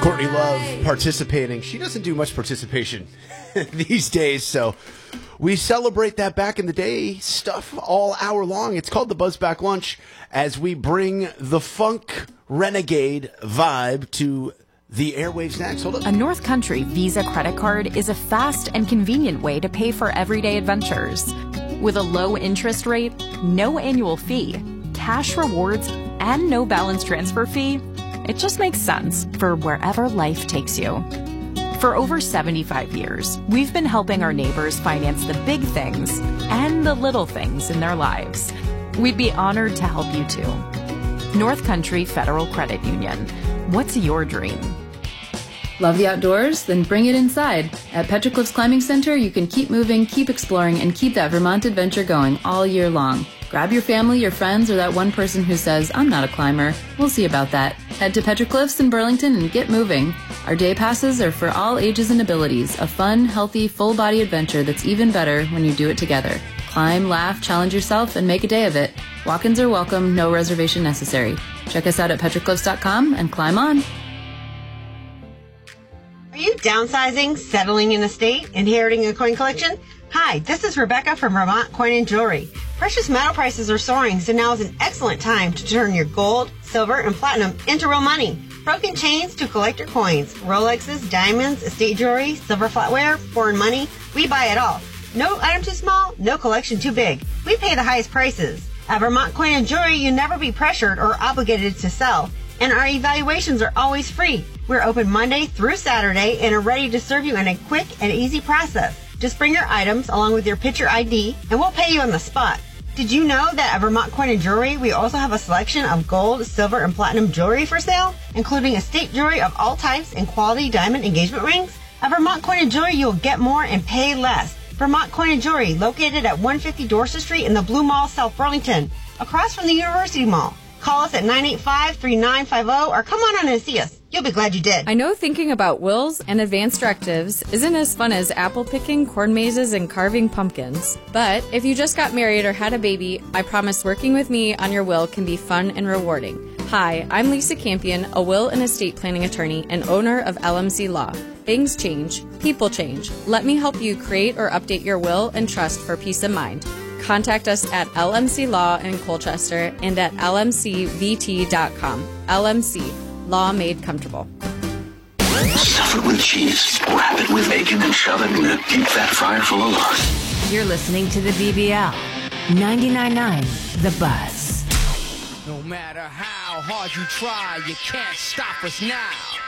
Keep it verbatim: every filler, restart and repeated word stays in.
Courtney Love participating. She doesn't do much participation these days, so we celebrate that back in the day stuff all hour long. It's called the Buzzback Lunch as we bring the funk renegade vibe to the airwaves next. Hold up. A North Country Visa credit card is a fast and convenient way to pay for everyday adventures. With a low interest rate, no annual fee, cash rewards, and no balance transfer fee, it just makes sense for wherever life takes you. For over seventy-five years, we've been helping our neighbors finance the big things and the little things in their lives. We'd be honored to help you too. North Country Federal Credit Union. What's your dream? Love the outdoors? Then bring it inside. At Petroglyphs Climbing Center, you can keep moving, keep exploring, and keep that Vermont adventure going all year long. Grab your family, your friends, or that one person who says, I'm not a climber. We'll see about that. Head to Petroglyphs in Burlington and get moving. Our day passes are for all ages and abilities. A fun, healthy, full-body adventure that's even better when you do it together. Climb, laugh, challenge yourself, and make a day of it. Walk-ins are welcome, no reservation necessary. Check us out at petroglyphs dot com and climb on. Are you downsizing, settling in a state, inheriting a coin collection? Hi, this is Rebecca from Vermont Coin and Jewelry. Precious metal prices are soaring, so now is an excellent time to turn your gold, silver, and platinum into real money. Broken chains to collector coins, Rolexes, diamonds, estate jewelry, silver flatware, foreign money, we buy it all. No item too small, no collection too big. We pay the highest prices. At Vermont Coin and Jewelry, you'll never be pressured or obligated to sell, and our evaluations are always free. We're open Monday through Saturday and are ready to serve you in a quick and easy process. Just bring your items along with your picture I D, and we'll pay you on the spot. Did you know that at Vermont Coin and Jewelry, we also have a selection of gold, silver, and platinum jewelry for sale, including estate jewelry of all types and quality diamond engagement rings? At Vermont Coin and Jewelry, you'll get more and pay less. Vermont Coin and Jewelry, located at one fifty Dorset Street in the Blue Mall, South Burlington, across from the University Mall. Call us at nine eight five, three nine five zero or come on in and see us. You'll be glad you did. I know thinking about wills and advanced directives isn't as fun as apple picking, corn mazes, and carving pumpkins. But if you just got married or had a baby, I promise working with me on your will can be fun and rewarding. Hi, I'm Lisa Campion, a will and estate planning attorney and owner of L M C Law. Things change, people change. Let me help you create or update your will and trust for peace of mind. Contact us at L M C Law in Colchester and at L M C V T dot com. L M C, Law Made Comfortable. Stuff it with cheese, wrap it with bacon, and shove it in a deep fat fryer full of lard. You're listening to the B B L. ninety-nine point nine The Buzz. No matter how hard you try, you can't stop us now.